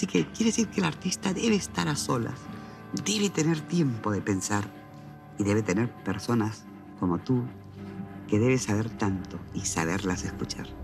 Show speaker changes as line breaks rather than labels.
Así que quiere decir que el artista debe estar a solas, debe tener tiempo de pensar y debe tener personas como tú que debe saber tanto y saberlas escuchar.